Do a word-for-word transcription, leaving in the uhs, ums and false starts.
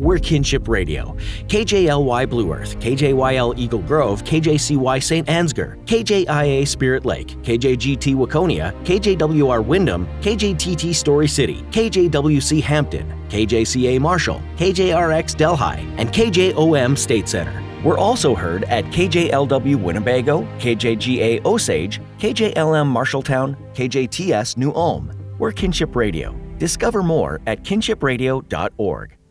we're Kinship Radio. K J L Y Blue Earth, K J Y L Eagle Grove, K J C Y Saint Ansgar, K J I A Spirit Lake, K J G T Waconia, K J W R Windham, K J T T Story City, K J W C Hampton, K J C A Marshall, K J R X Delhi, and K J O M State Center. We're also heard at K J L W Winnebago, K J G A Osage, K J L M Marshalltown, K J T S New Ulm. We're Kinship Radio. Discover more at kinship radio dot org.